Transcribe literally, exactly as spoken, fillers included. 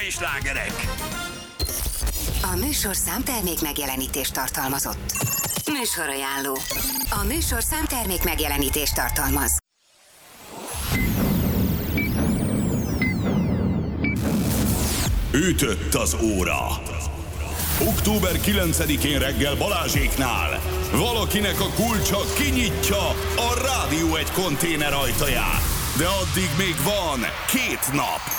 hazai slágerek. A műsor számtermék megjelenítést tartalmazott. Műsorajánló. A műsor számtermék megjelenítést tartalmaz. Ütött az óra. október kilencedikén reggel Balázséknál valakinek a kulcsa kinyitja a Rádió egy konténer ajtaját. De addig még van két nap.